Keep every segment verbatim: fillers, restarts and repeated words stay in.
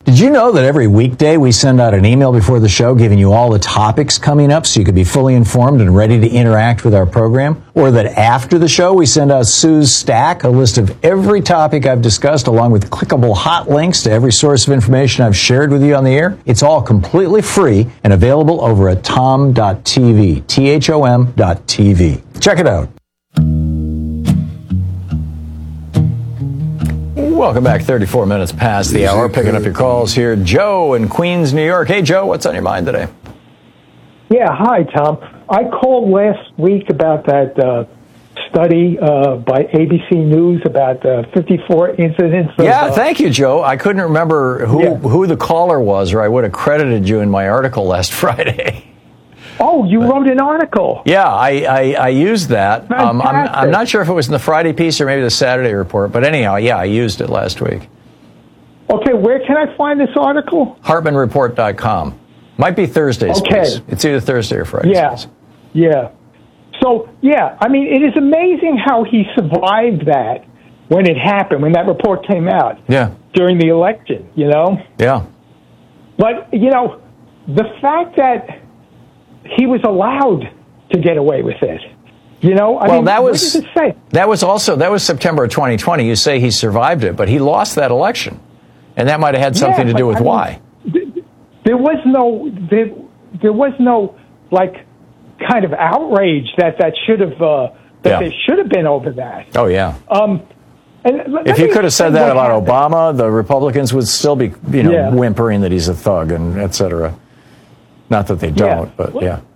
Did you know that every weekday we send out an email before the show giving you all the topics coming up so you could be fully informed and ready to interact with our program? Or that after the show we send out Sue's Stack, a list of every topic I've discussed along with clickable hot links to every source of information I've shared with you on the air? It's all completely free and available over at tom dot t v, T H O M dot T V. Check it out. Welcome back. thirty-four minutes past the hour. Picking up your calls here. Joe in Queens, New York. Hey, Joe, what's on your mind today? Yeah, hi, Tom. I called last week about that uh, study uh, by A B C News about uh, fifty-four incidents. Of, yeah, uh, thank you, Joe. I couldn't remember who, yeah. who the caller was, or I would have credited you in my article last Friday. Oh, you wrote an article. Yeah, I, I, I used that. Um, I'm, I'm not sure if it was in the Friday piece or maybe the Saturday report, but anyhow, yeah, I used it last week. Okay, where can I find this article? Hartman Report dot com. Might be Thursday's okay. piece. It's either Thursday or Friday. Yeah, piece. yeah. So, yeah, I mean, it is amazing how he survived that when it happened, when that report came out. Yeah. During the election, you know? Yeah. But, you know, the fact that he was allowed to get away with it. You know, I well, mean, that was, what does it say? That was also, that was September of twenty twenty. You say he survived it, but he lost that election. And that might have had something yeah, to do with I mean, why. There was no, there, there was no, like, kind of outrage that that should have, uh, that yeah. there should have been over that. Oh, yeah. Um, and if you could have said that about happened. Obama, the Republicans would still be, you know, yeah. whimpering that he's a thug and et cetera. Not that they don't, yeah. but well, yeah.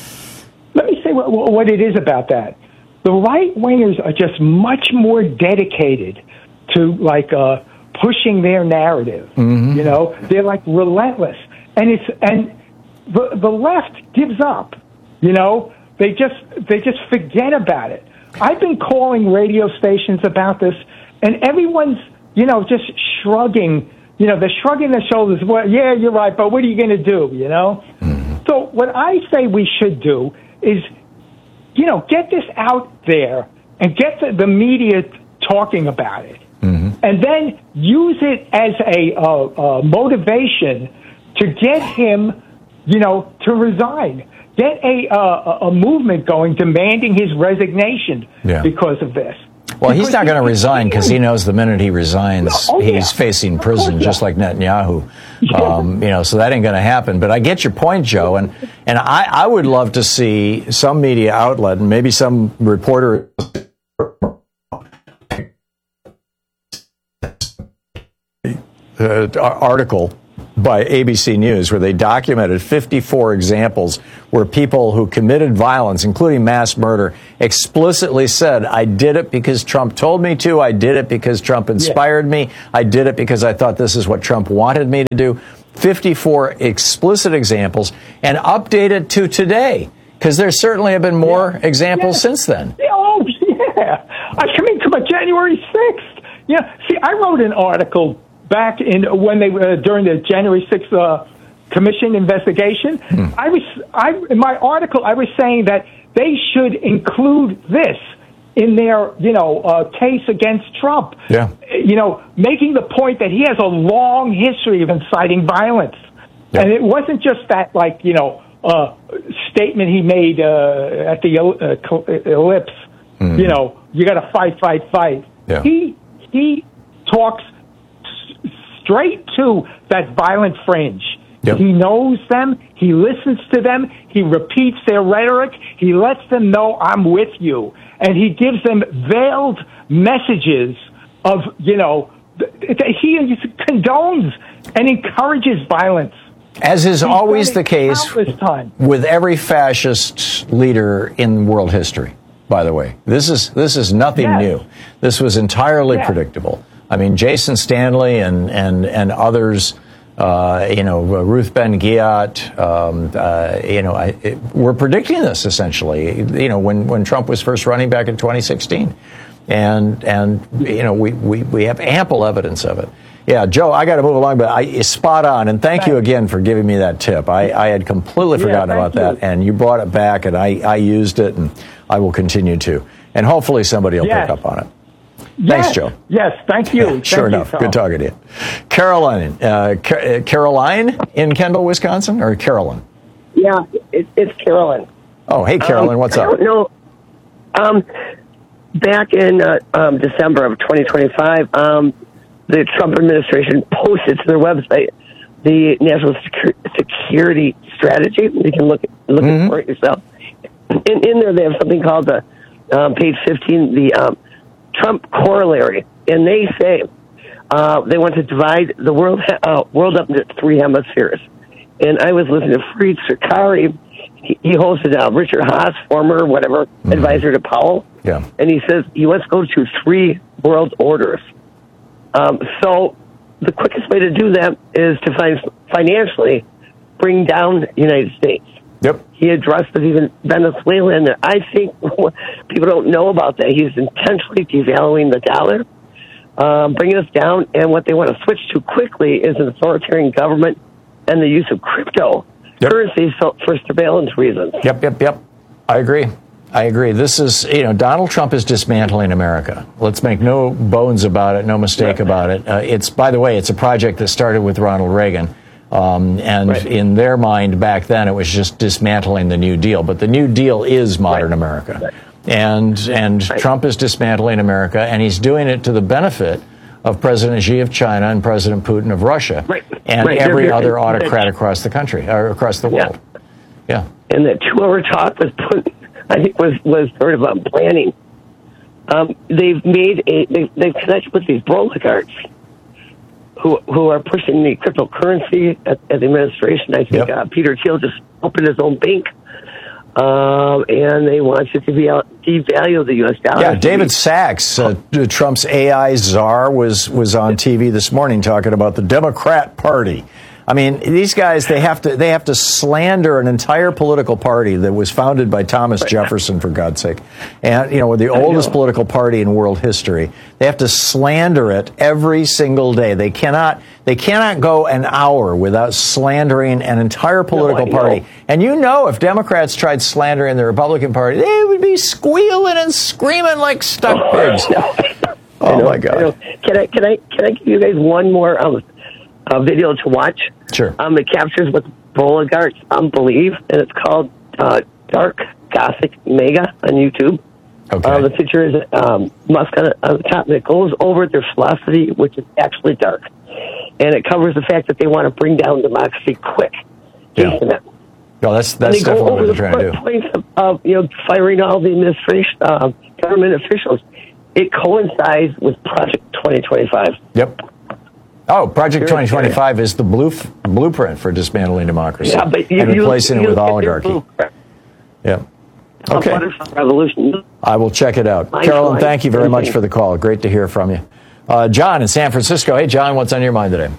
Let me say what, what it is about that. The right-wingers are just much more dedicated to, like, uh, pushing their narrative. Mm-hmm. You know, they're, like, relentless. And it's and the the left gives up. You know, they just they just forget about it. I've been calling radio stations about this, and everyone's, you know, just shrugging. You know, they're shrugging their shoulders. Well, yeah, you're right, but what are you going to do, you know? Mm-hmm. So what I say we should do is, you know, get this out there and get the, the media talking about it. Mm-hmm. And then use it as a uh, uh, motivation to get him, you know, to resign. Get a, uh, a movement going demanding his resignation yeah. because of this. Well, he's not going to resign because he knows the minute he resigns, oh, yeah. he's facing prison, course, just yeah. like Netanyahu. Yeah. Um, you know, so that ain't going to happen. But I get your point, Joe, and and I, I would love to see some media outlet and maybe some reporter uh, article by A B C News where they documented fifty-four examples where people who committed violence, including mass murder, explicitly said, I did it because Trump told me to, I did it because Trump inspired yeah. me, I did it because I thought this is what Trump wanted me to do. fifty-four explicit examples, and updated to today, because there certainly have been more yeah. examples yeah. since then. Oh, yeah. I mean, come on, January sixth. Yeah, see, I wrote an article back in when they uh, during the January sixth uh, commission investigation. Hmm. I was I in my article I was saying that they should include this in their you know uh, case against Trump. Yeah, you know, making the point that he has a long history of inciting violence, yeah. and it wasn't just that like you know uh, statement he made uh, at the uh, ellipse. Hmm. You know, you got to fight, fight, fight. Yeah. He he talks straight to that violent fringe. Yep. He knows them. He listens to them. He repeats their rhetoric. He lets them know I'm with you. And he gives them veiled messages of, you know, he condones and encourages violence. As is He's always the case with every fascist leader in world history, by the way. This is this is nothing yes. new. This was entirely yes. predictable. I mean, Jason Stanley and, and, and others, uh, you know, Ruth Ben-Ghiat, um, uh, you know, I, it, we're predicting this essentially, you know, when, when Trump was first running back in twenty sixteen. And, and you know, we, we, we have ample evidence of it. Yeah, Joe, I got to move along, but I, spot on. And thank you again for giving me that tip. I, I had completely forgotten yeah, about you. that. And you brought it back, and I, I used it, and I will continue to. And hopefully somebody will yes. pick up on it. Thanks, yes, Joe. Yes, thank you. Thank sure you, enough. Tom. Good talking to you. Caroline, uh, Car- Caroline in Kendall, Wisconsin, or Carolyn? Yeah, it, it's Carolyn. Oh, hey, Carolyn, um, what's I up? don't know. Um, back in uh, um, December of twenty twenty-five, um, the Trump administration posted to their website the national Secu- security strategy. You can look look mm-hmm. for it yourself. In, in there, they have something called the um, page fifteen, the um, Trump corollary, and they say uh, they want to divide the world uh, world up into three hemispheres. And I was listening to Fareed Zakaria. He, he hosted uh, Richard Haas, former whatever mm-hmm. advisor to Powell. Yeah, and he says he wants to go to three world orders. Um, so the quickest way to do that is to find, financially bring down the United States. Yep. He addressed even Venezuela, and I think people don't know about that. He's intentionally devaluing the dollar, um, bringing us down, and what they want to switch to quickly is an authoritarian government and the use of crypto yep. currencies for surveillance reasons. Yep, yep, yep. I agree. I agree. This is, you know, Donald Trump is dismantling America. Let's make no bones about it, no mistake yep. about it. Uh, it's, by the way, it's a project that started with Ronald Reagan. Um, and right. in their mind back then, it was just dismantling the New Deal. But the New Deal is modern right. America. Right. And, and right. Trump is dismantling America, and he's doing it to the benefit of President Xi of China and President Putin of Russia, right. and right. every they're, they're, other autocrat across the country, or across the world. Yeah. yeah. And that two-hour talk was put, I think, was was sort of um, planning. Um, they've made a they, they've connected with these oligarchs who who are pushing the cryptocurrency at, at the administration. I think yep. uh, Peter Thiel just opened his own bank. Um, and they want it to be devalue the U S dollar. Yeah, David Sachs, uh, Trump's A I czar, was was on T V this morning talking about the Democrat Party. I mean, these guys, they have to they have to slander an entire political party that was founded by Thomas Jefferson, for God's sake. And, you know, the oldest political party in world history. They have to slander it every single day. They cannot they cannot go an hour without slandering an entire political no, party. And you know, if Democrats tried slandering the Republican Party, they would be squealing and screaming like stuck pigs. Oh, my God. Can I, can I, can I give you guys one more um, uh, video to watch? Sure. Um, it captures what the oligarchs um, believe, and it's called uh, Dark Gothic Mega on YouTube. Okay. Uh, the picture is um, Musk on, on the top, and it goes over their philosophy, which is actually dark. And it covers the fact that they want to bring down democracy quick. Yeah. No, that's that's definitely what they're trying to do. Points of, of you know firing all the administration, uh, government officials. It coincides with Project twenty twenty-five. Yep. Oh, Project twenty twenty-five is the blue, blueprint for dismantling democracy yeah, but you, and replacing you, it with you oligarchy. Yeah. Okay. Revolution. I will check it out. My Carolyn, choice. thank you very much for the call. Great to hear from you. Uh, John in San Francisco. Hey, John, what's on your mind today?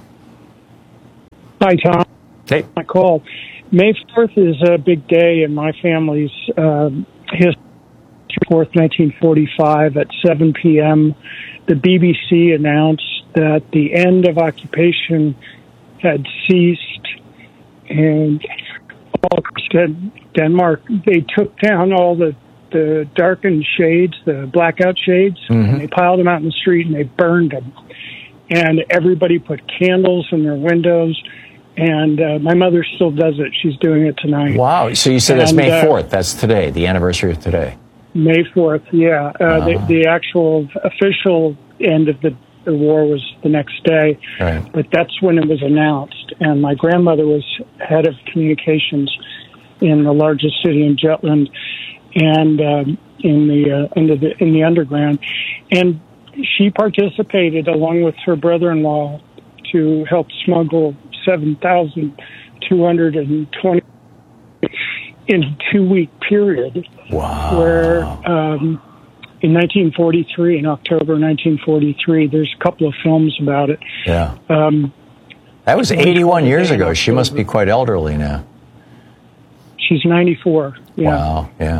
Hi, Tom. Hey. My call. May fourth is a big day in my family's um, history. fourth, nineteen forty-five at seven p.m. The B B C announced that the end of occupation had ceased, and all Denmark, they took down all the, the darkened shades, the blackout shades, mm-hmm. and they piled them out in the street and they burned them. And everybody put candles in their windows. And uh, my mother still does it. She's doing it tonight. Wow. So you said and, that's May fourth. Uh, that's today, the anniversary of today. May fourth, yeah. Uh, uh-huh. the, the actual official end of the, the war was the next day. Right. But that's when it was announced. And my grandmother was head of communications in the largest city in Jutland and um, in the uh, under the in the underground. And she participated along with her brother-in-law to help smuggle seven thousand two hundred twenty in a two-week period. Wow. Where um, in nineteen forty-three, in October nineteen forty-three, there's a couple of films about it. Yeah. Um, that was eighty-one years ago. She must be quite elderly now. She's ninety-four. Yeah. Wow, yeah.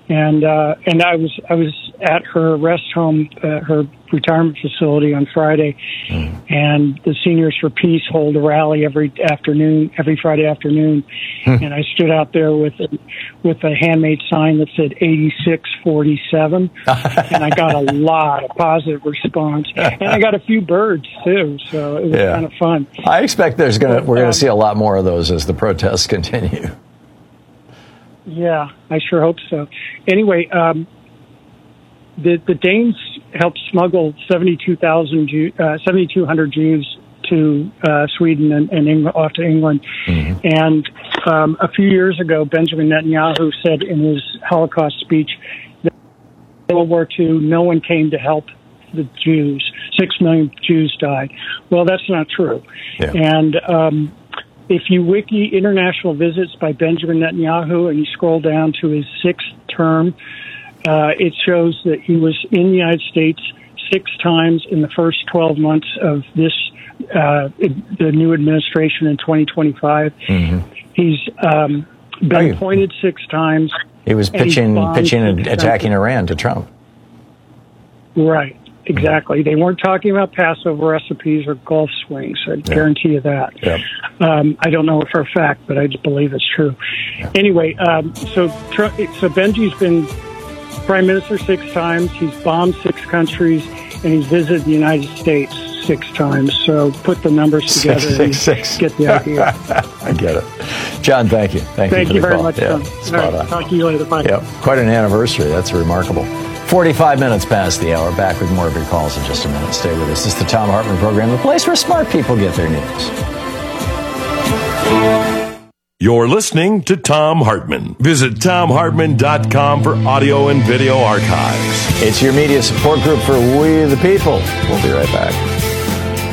And uh, and I was I was at her rest home, uh, her retirement facility on Friday, mm. and the Seniors for Peace hold a rally every afternoon, every Friday afternoon, mm. and I stood out there with a, with a handmade sign that said eighty-six forty-seven, and I got a lot of positive response, and I got a few birds too, so it was yeah. kind of fun. I expect there's gonna we're gonna um, see a lot more of those as the protests continue. Yeah, I sure hope so. Anyway, um, the the Danes helped smuggle seventy-two thousand, Jew, uh, seventy-two hundred Jews to uh, Sweden and, and England, off to England. Mm-hmm. And um, a few years ago, Benjamin Netanyahu said in his Holocaust speech that in World War Two, no one came to help the Jews. Six million Jews died. Well, that's not true. Yeah. And um, if you wiki international visits by Benjamin Netanyahu and you scroll down to his sixth term, uh, it shows that he was in the United States six times in the first twelve months of this, uh, the new administration in twenty twenty-five. Mm-hmm. He's um, been appointed six times. He was pitching, pitching and attacking Iran to Trump. Right. Exactly. They weren't talking about Passover recipes or golf swings. I yeah. guarantee you that. Yeah. Um, I don't know it for a fact, but I just believe it's true. Yeah. Anyway, um, so so Benji's been prime minister six times. He's bombed six countries, and he's visited the United States six times. So put the numbers together six, six, and six. get the idea. I get it. John, thank you. Thank, thank you, for you the very call. much, yeah, John. Spot right, on. Talk to you later. Bye. Yep. Quite an anniversary. That's remarkable. forty-five minutes past the hour. Back with more of your calls in just a minute. Stay with us. This is the Thom Hartmann Program, the place where smart people get their news. You're listening to Thom Hartmann. Visit Thom Hartmann dot com for audio and video archives. It's your media support group for We the People. We'll be right back.